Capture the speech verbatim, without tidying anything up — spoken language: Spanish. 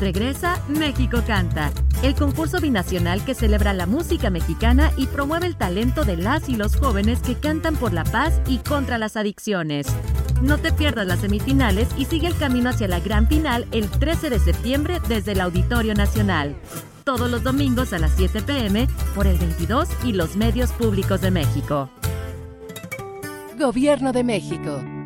Regresa México Canta, el concurso binacional que celebra la música mexicana y promueve el talento de las y los jóvenes que cantan por la paz y contra las adicciones. No te pierdas las semifinales y sigue el camino hacia la gran final el trece de septiembre desde el Auditorio Nacional. Todos los domingos a las siete pe eme por el veintidós y los medios públicos de México. Gobierno de México.